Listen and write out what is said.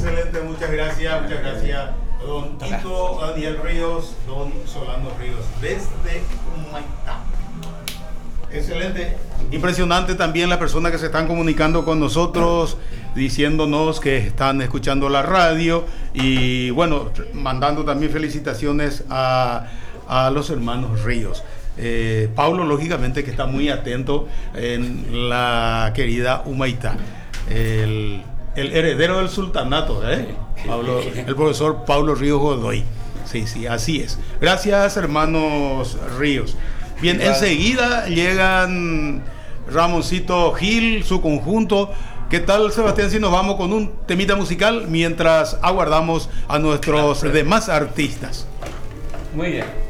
excelente, muchas gracias, don Tito Daniel Ríos, don Solano Ríos, desde Humaitá. Excelente, impresionante también las personas que se están comunicando con nosotros, diciéndonos que están escuchando la radio y bueno, mandando también felicitaciones a los hermanos Ríos. Paulo, lógicamente, que está muy atento en la querida Humaitá, el heredero del sultanato, Pablo, el profesor Paulo Ríos Godoy. Sí, así es. Gracias, hermanos Ríos. Bien, enseguida llegan Ramoncito Gil, su conjunto. ¿Qué tal, Sebastián, si nos vamos con un temita musical mientras aguardamos a nuestros demás artistas? Muy bien.